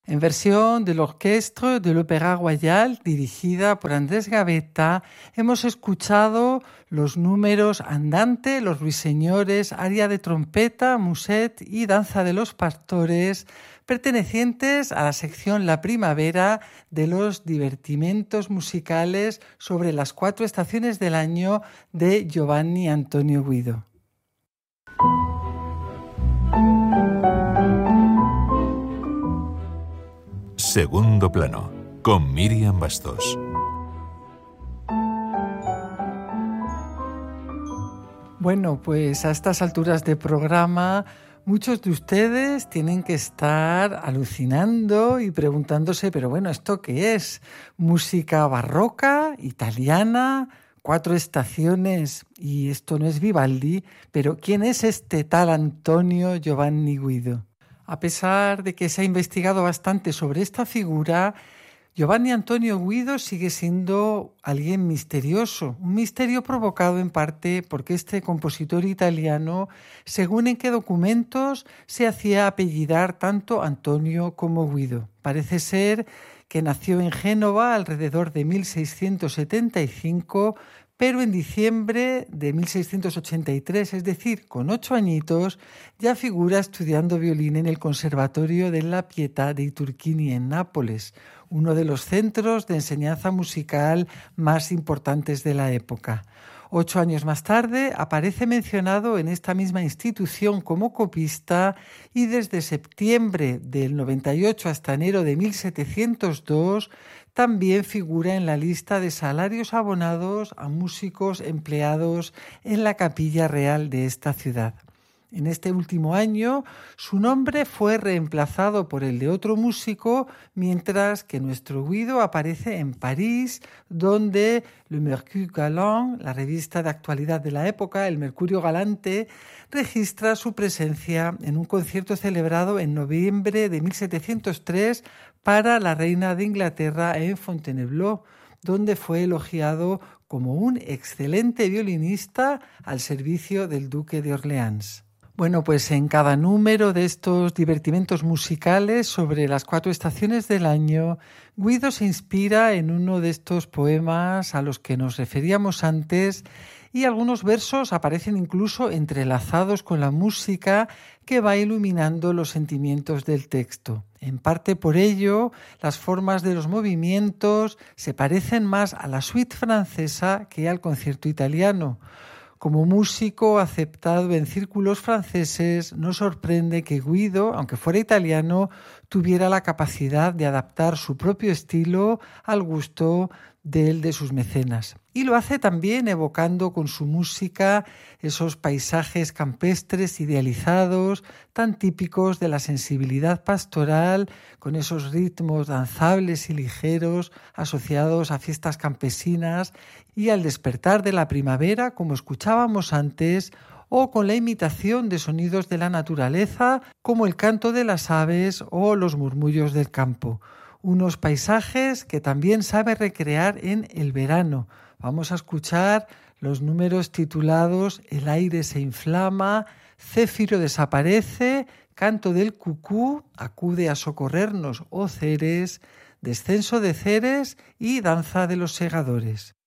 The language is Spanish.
En versión del Orchestre de l'Opéra Royal, dirigida por Andrés Gavetta, hemos escuchado los números Andante, Los Ruiseñores, Aria de trompeta, Musette y Danza de los Pastores, pertenecientes a la sección La Primavera de los divertimentos musicales sobre las 4 estaciones del año de Giovanni Antonio Guido. Segundo plano, con Miriam Bastos. Bueno, pues a estas alturas de programa, muchos de ustedes tienen que estar alucinando y preguntándose, pero bueno, ¿esto qué es? ¿Música barroca, italiana, 4 estaciones? Y esto no es Vivaldi, pero ¿quién es este tal Antonio Giovanni Guido? A pesar de que se ha investigado bastante sobre esta figura, Giovanni Antonio Guido sigue siendo alguien misterioso, un misterio provocado en parte porque este compositor italiano, según en qué documentos, se hacía apellidar tanto Antonio como Guido. Parece ser que nació en Génova alrededor de 1675, pero en diciembre de 1683, es decir, con 8 añitos, ya figura estudiando violín en el Conservatorio della Pietà dei Turchini en Nápoles, uno de los centros de enseñanza musical más importantes de la época. 8 años más tarde aparece mencionado en esta misma institución como copista y desde septiembre del 98 hasta enero de 1702 también figura en la lista de salarios abonados a músicos empleados en la capilla real de esta ciudad. En este último año, su nombre fue reemplazado por el de otro músico, mientras que nuestro Guido aparece en París, donde Le Mercure Galant, la revista de actualidad de la época, el Mercurio Galante, registra su presencia en un concierto celebrado en noviembre de 1703 para la reina de Inglaterra en Fontainebleau, donde fue elogiado como un excelente violinista al servicio del duque de Orleans. Bueno, pues en cada número de estos divertimentos musicales sobre las 4 estaciones del año, Guido se inspira en uno de estos poemas a los que nos referíamos antes y algunos versos aparecen incluso entrelazados con la música que va iluminando los sentimientos del texto. En parte por ello, las formas de los movimientos se parecen más a la suite francesa que al concierto italiano. Como músico aceptado en círculos franceses, no sorprende que Guido, aunque fuera italiano, tuviera la capacidad de adaptar su propio estilo al gusto de sus mecenas. Y lo hace también evocando con su música esos paisajes campestres idealizados, tan típicos de la sensibilidad pastoral, con esos ritmos danzables y ligeros asociados a fiestas campesinas y al despertar de la primavera, como escuchábamos antes, o con la imitación de sonidos de la naturaleza, como el canto de las aves o los murmullos del campo. Unos paisajes que también sabe recrear en el verano. Vamos a escuchar los números titulados El aire se inflama, Céfiro desaparece, Canto del cucú, Acude a socorrernos, oh Ceres, Descenso de Ceres y Danza de los segadores.